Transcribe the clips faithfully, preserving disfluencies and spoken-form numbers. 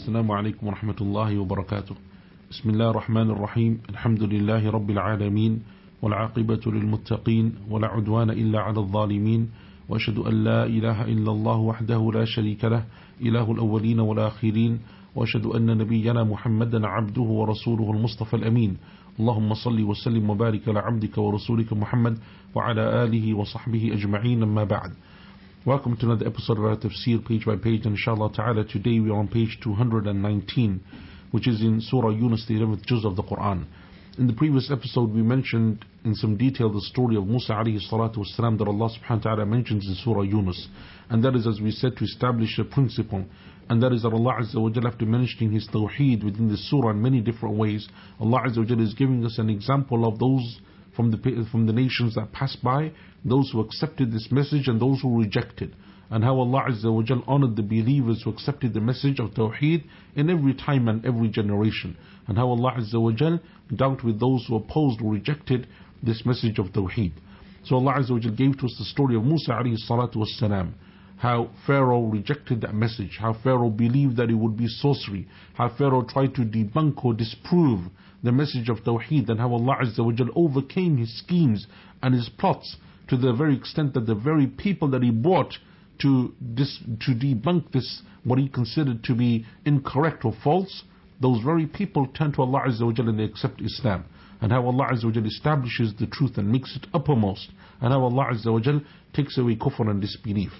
السلام عليكم ورحمة الله وبركاته. بسم الله الرحمن الرحيم. الحمد لله رب العالمين، والعاقبة للمتقين، ولا عدوان إلا على الظالمين، وأشهد أن لا إله إلا الله وحده لا شريك له، إله الأولين والآخرين، وأشهد أن نبينا محمدا عبده ورسوله المصطفى الأمين. اللهم صل وسلم وبارك على عبدك ورسولك محمد وعلى آله وصحبه أجمعين. أما بعد. Welcome to another episode of our Tafsir, page by page, and inshallah ta'ala today we are on page two hundred nineteen, which is in Surah Yunus, the eleventh juz of the Quran. In the previous episode we mentioned in some detail the story of Musa alayhi salatu wasalam that Allah subhanahu wa ta'ala mentions in Surah Yunus, and that is, as we said, to establish a principle, and that is that Allah Azza wa Jalla, after mentioning His Tawheed within this surah in many different ways, Allah Azza wa Jalla is giving us an example of those from the from the nations that passed by, those who accepted this message and those who rejected, and how Allah Azza wa Jal honored the believers who accepted the message of Tawheed in every time and every generation, and how Allah Azza wa Jal dealt with those who opposed or rejected this message of Tawheed. So Allah Azza wa Jal gave to us the story of Musa alayhi salatu wassalam, how Pharaoh rejected that message, how Pharaoh believed that it would be sorcery, how Pharaoh tried to debunk or disprove the message of Tawheed, and how Allah Azza wa Jal overcame his schemes and his plots to the very extent that the very people that he brought to dis, to debunk this, what he considered to be incorrect or false, those very people turn to Allah Azza wa Jal and they accept Islam, and how Allah Azza wa Jal establishes the truth and makes it uppermost, and how Allah Azza wa Jal takes away kufr and disbelief.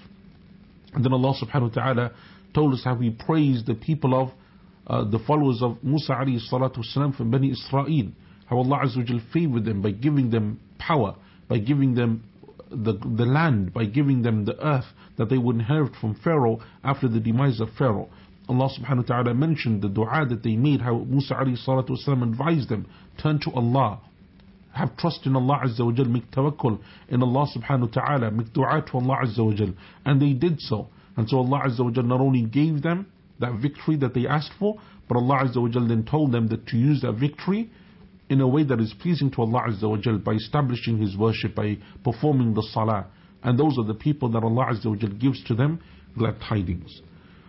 And then Allah subhanahu wa ta'ala told us how He praised the people of uh, the followers of Musa alayhi salatu wasalam from Bani Israel, how Allah Azza wa Jal favored them by giving them power, by giving them the, the land, by giving them the earth that they would inherit from Pharaoh after the demise of Pharaoh. Allah subhanahu wa ta'ala mentioned the dua that they made, how Musa alayhi salatu wasalam advised them, turn to Allah, have trust in Allah Azza wa Jal, make tawakkul in Allah subhanahu wa ta'ala, make dua to Allah Azza wa Jal. And they did so. And so Allah Azza wa Jal not only gave them that victory that they asked for, but Allah Azza wa Jal then told them that to use that victory in a way that is pleasing to Allah Azza wa Jal, by establishing His worship, by performing the salah. And those are the people that Allah Azza wa Jal gives to them glad tidings.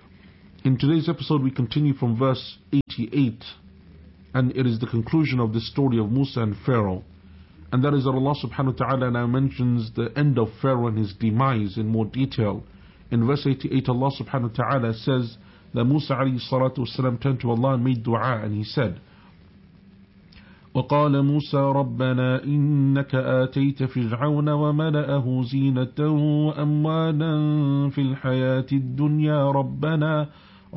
In today's episode we continue from verse eighty-eight, and it is the conclusion of the story of Musa and Pharaoh. And that is that Allah subhanahu wa ta'ala now mentions the end of Pharaoh and his demise in more detail. In verse eighty-eight Allah subhanahu wa ta'ala says that Musa alayhi salatu wasalam turned to Allah and made dua, and he said, وقال موسى ربنا إنك آتيت فرعون وملأه زينة وأموالا في الحياة الدنيا ربنا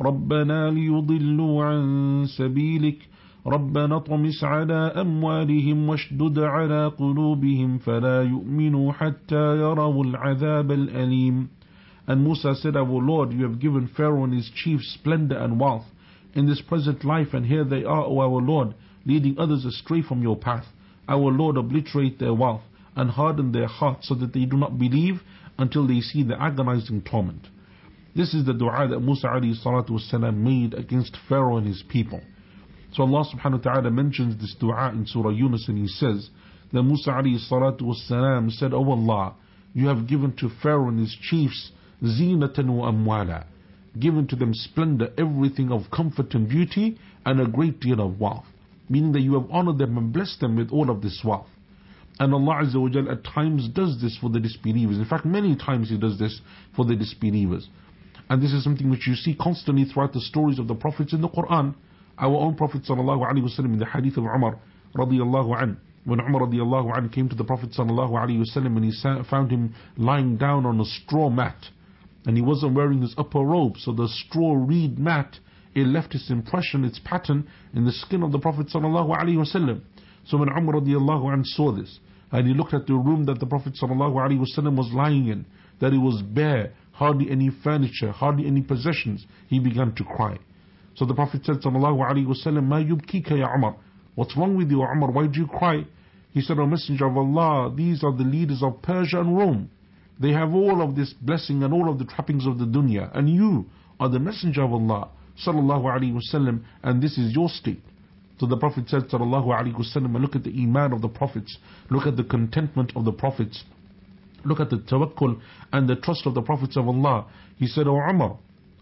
ربنا ليضلوا عن سبيلك ربنا اطمس على أموالهم واشدد على قلوبهم فلا يؤمنوا حتى يروا العذاب الأليم. And Musa said, Our Lord, you have given Pharaoh and his chiefs splendor and wealth in this present life, and here they are, O our Lord, leading others astray from your path. Our Lord, obliterate their wealth and harden their hearts so that they do not believe until they see the agonizing torment. This is the dua that Musa alayhi salatu wasalam made against Pharaoh and his people. So Allah subhanahu wa ta'ala mentions this dua in Surah Yunus, and He says that Musa alayhi salatu wasalam said, O Allah, you have given to Pharaoh and his chiefs zinatan wa amwala, given to them splendor, everything of comfort and beauty, and a great deal of wealth. Meaning that you have honored them and blessed them with all of this wealth. And Allah Azza wa Jal at times does this for the disbelievers. In fact, many times He does this for the disbelievers. And this is something which you see constantly throughout the stories of the prophets in the Quran. Our own Prophet sallallahu alaihi wasallam, in the hadith of Umar radiyallahu an, when Umar radiyallahu an came to the Prophet sallallahu alaihi wasallam and he found him lying down on a straw mat, and he wasn't wearing his upper robe, so the straw reed mat, it left its impression, its pattern in the skin of the Prophet sallallahu alaihi wasallam. So when Umar radiyallahu an saw this, and he looked at the room that the Prophet sallallahu alaihi wasallam was lying in, that it was bare, hardly any furniture, hardly any possessions, he began to cry. So the Prophet said sallallahu alaihi wasallam, Ma yubkika ya Umar, what's wrong with you, Umar, why do you cry? He said, O Messenger of Allah, these are the leaders of Persia and Rome. They have all of this blessing and all of the trappings of the dunya, and you are the Messenger of Allah sallallahu alaihi wasallam, and this is your state. So the Prophet said sallallahu alaihi wasallam, look at the iman of the prophets, look at the contentment of the prophets, look at the tawakkul and the trust of the prophets of Allah. He said, O Umar,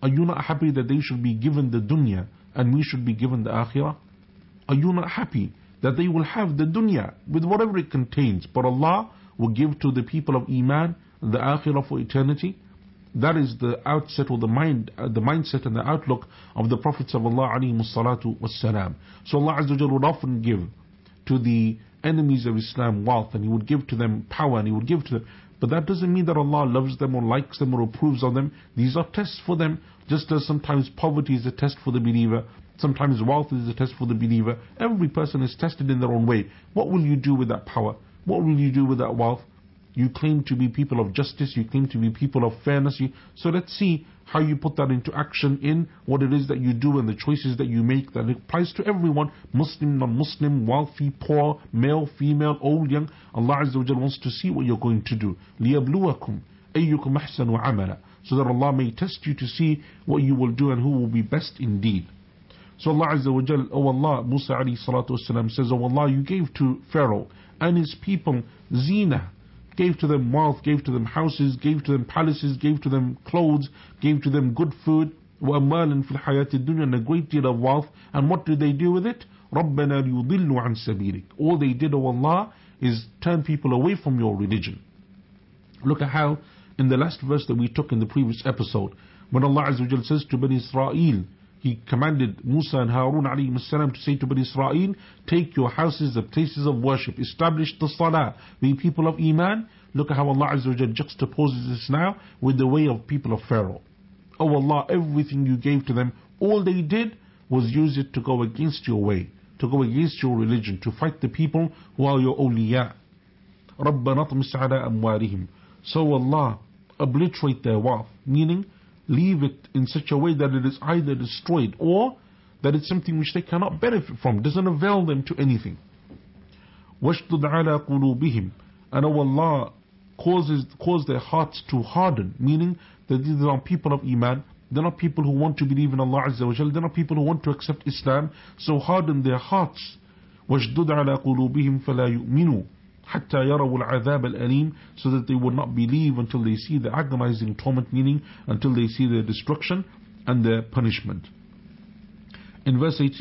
Are you not happy that they should be given the dunya and we should be given the akhirah? Are you not happy that they will have the dunya with whatever it contains, but Allah will give to the people of Iman the akhirah for eternity? That is the outset or the mind, uh, the mindset and the outlook of the Prophets of Allah alayhi salatu wassalam. So Allah Azza wa Jalla would often give to the enemies of Islam wealth, and He would give to them power, and He would give to them. But that doesn't mean that Allah loves them or likes them or approves of them. These are tests for them, just as sometimes poverty is a test for the believer, sometimes wealth is a test for the believer. Every person is tested in their own way. What will you do with that power? What will you do with that wealth? You claim to be people of justice, you claim to be people of fairness. You, so let's see how you put that into action in what it is that you do and the choices that you make. That applies to everyone, Muslim, non-Muslim, wealthy, poor, male, female, old, young. Allah Azza wa Jalla wants to see what you're going to do. لِيَبْلُوَكُمْ أَيُّكُمْ أَحْسَنُ عَمَلًا, so that Allah may test you to see what you will do and who will be best indeed. So Allah Azza wa Jalla, oh Allah, Musa alayhi salatu wasalam says, oh Allah, you gave to Pharaoh and his people zina, gave to them wealth, gave to them houses, gave to them palaces, gave to them clothes, gave to them good food, وَأَمَّالًا فِي الْحَيَاةِ الدُّنْيَا, and a great deal of wealth. And what did they do with it? رَبَّنَا لِيُضِلُّ عَنْ سَبِيلِكَ. All they did, oh Allah, is turn people away from your religion. Look at how in the last verse that we took in the previous episode, when Allah Azza wa Jalla says to Bani Israel, He commanded Musa and Harun alayhi salam to say to Bani Israel, take your houses, the places of worship, establish the salah, be people of Iman. Look at how Allah Azza wa Jalla juxtaposes this now with the way of people of Pharaoh. Oh Allah, everything you gave to them, all they did was use it to go against your way, to go against your religion, to fight the people who are your awliya. رَبَّنَا طْمِسْ عَلَىٰ أَمْوَالِهِمْ. So Allah, obliterate their wealth, meaning leave it in such a way that it is either destroyed or that it's something which they cannot benefit from, doesn't avail them to anything. وَاشْتُدْ عَلَىٰ قُلُوبِهِمْ. And oh Allah, causes cause their hearts to harden, meaning that these are people of Iman, they're not people who want to believe in Allah Azza wa Jalla, they're not people who want to accept Islam, so harden their hearts. وَاشْتُدْ عَلَىٰ قُلُوبِهِمْ فَلَا يُؤْمِنُوا حتى يروا العذاب الأليم, so that they will not believe until they see the agonizing torment, meaning until they see their destruction and their punishment. In verse eighteen